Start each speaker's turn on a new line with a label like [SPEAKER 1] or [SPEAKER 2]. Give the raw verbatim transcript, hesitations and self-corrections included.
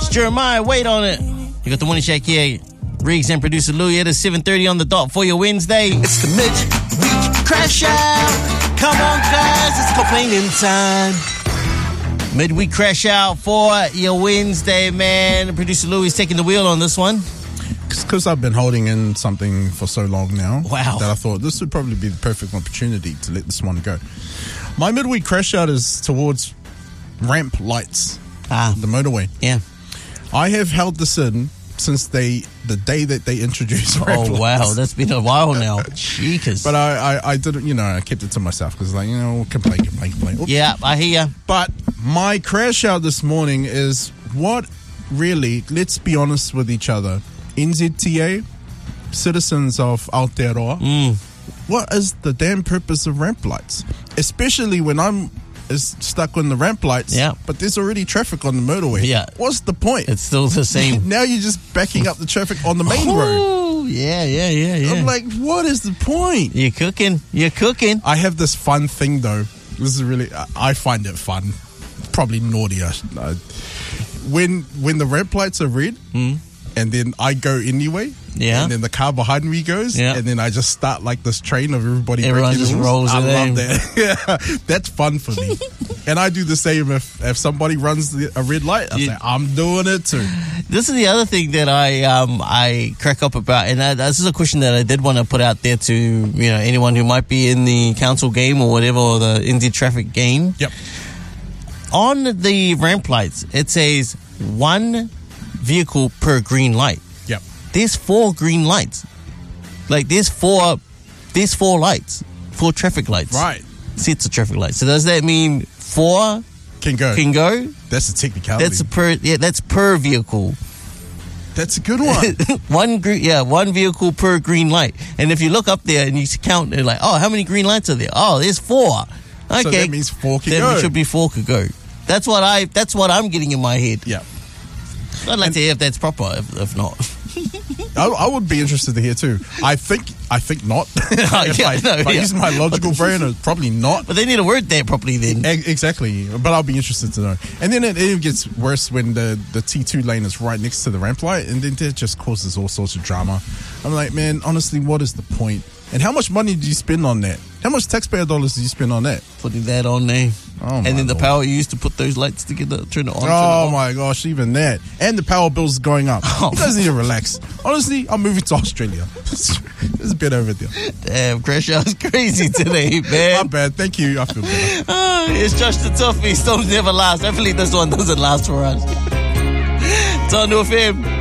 [SPEAKER 1] Jeremiah, wait on it. You got the Morning Shack here. Riggs and producer Louie. It is seven thirty on the dot for your Wednesday.
[SPEAKER 2] It's the midweek crash out. Come on, guys, it's complaining time.
[SPEAKER 1] Midweek crash out for your Wednesday, man. Producer Louie is taking the wheel on this one.
[SPEAKER 3] Because I've been holding in something for so long now.
[SPEAKER 1] Wow.
[SPEAKER 3] That I thought this would probably be the perfect opportunity to let this one go. My midweek crash out is towards ramp lights.
[SPEAKER 1] Ah.
[SPEAKER 3] The motorway.
[SPEAKER 1] Yeah.
[SPEAKER 3] I have held this in since they the day that they introduced ramp
[SPEAKER 1] Oh,
[SPEAKER 3] lights.
[SPEAKER 1] wow. That's been a while now. Cheekers.
[SPEAKER 3] But I, I, I didn't, you know, I kept it to myself because, like, you know, complain, complain, complain. Oops.
[SPEAKER 1] Yeah, I hear you.
[SPEAKER 3] But my crash out this morning is what really, let's be honest with each other, N Z T A, citizens of Aotearoa,
[SPEAKER 1] Mm.
[SPEAKER 3] what is the damn purpose of ramp lights? Especially when I'm is stuck on the ramp lights,
[SPEAKER 1] Yeah.
[SPEAKER 3] but there's already traffic on the motorway.
[SPEAKER 1] Yeah.
[SPEAKER 3] What's the point?
[SPEAKER 1] It's still the same.
[SPEAKER 3] Now you're just backing up the traffic on the main road.
[SPEAKER 1] Ooh, yeah, yeah, yeah, yeah.
[SPEAKER 3] I'm like, what is the point?
[SPEAKER 1] You're cooking. You're cooking.
[SPEAKER 3] I have this fun thing, though. This is really, I- I find it fun. Probably naughty. I should- uh, When when the ramp lights are red, and then I go anyway,
[SPEAKER 1] Yeah.
[SPEAKER 3] and then the car behind me goes,
[SPEAKER 1] Yeah.
[SPEAKER 3] and then I just start like this train of everybody.
[SPEAKER 1] Everyone
[SPEAKER 3] breaking
[SPEAKER 1] just
[SPEAKER 3] rules.
[SPEAKER 1] rolls
[SPEAKER 3] I
[SPEAKER 1] it
[SPEAKER 3] love
[SPEAKER 1] in.
[SPEAKER 3] that. Yeah, that's fun for me. And I do the same if if somebody runs the, a red light. I
[SPEAKER 1] You-
[SPEAKER 3] say I'm doing it too.
[SPEAKER 1] This is the other thing that I um I crack up about, and I, this is a question that I did want to put out there to, you know, anyone who might be in the council game or whatever, or the N Z traffic game.
[SPEAKER 3] Yep.
[SPEAKER 1] On the ramp lights, it says one vehicle per green light.
[SPEAKER 3] Yep.
[SPEAKER 1] There's four green lights. Like there's four, there's four lights, four traffic lights.
[SPEAKER 3] Right.
[SPEAKER 1] Sets of traffic lights. So does that mean four
[SPEAKER 3] Can go.
[SPEAKER 1] can go?
[SPEAKER 3] That's a technicality.
[SPEAKER 1] That's a per. Yeah, that's per vehicle.
[SPEAKER 3] That's a good one.
[SPEAKER 1] one green, yeah, one vehicle per green light. And if you look up there and you count, they're like, oh, how many green lights are there? Oh, there's four. Okay,
[SPEAKER 3] So that means four can
[SPEAKER 1] then
[SPEAKER 3] go.
[SPEAKER 1] it should be four could go. That's what I. That's what I'm getting in my head.
[SPEAKER 3] Yeah.
[SPEAKER 1] I'd like to hear if that's proper. If, if not,
[SPEAKER 3] I, I would be interested to hear too. I think I think not. if
[SPEAKER 1] Yeah,
[SPEAKER 3] I,
[SPEAKER 1] no,
[SPEAKER 3] if I
[SPEAKER 1] yeah.
[SPEAKER 3] use my logical brain, it's probably not.
[SPEAKER 1] but they need to word that properly then.
[SPEAKER 3] E- Exactly, but I'll be interested to know. And then it, it gets worse when the, the T two lane is right next to the ramp light, and then that just causes all sorts of drama. I'm like, man, honestly, what is the point? And how much money do you spend on that? How much taxpayer dollars do you spend on that?
[SPEAKER 1] Putting that on there,
[SPEAKER 3] Oh,
[SPEAKER 1] and
[SPEAKER 3] my
[SPEAKER 1] then the
[SPEAKER 3] Lord.
[SPEAKER 1] power you used to put those lights together, turn it on. turn it
[SPEAKER 3] Oh
[SPEAKER 1] off.
[SPEAKER 3] my gosh, even that. And the power bill's going up.
[SPEAKER 1] Oh.
[SPEAKER 3] You guys need to relax. Honestly, I'm moving to Australia. It's a bit overdue.
[SPEAKER 1] Damn, Crash Out's crazy today,
[SPEAKER 3] My
[SPEAKER 1] man.
[SPEAKER 3] bad. Thank you. I feel better.
[SPEAKER 1] Ah, it's Josh the Toffee. Storms never last. Hopefully this one doesn't last for us. It's on F M.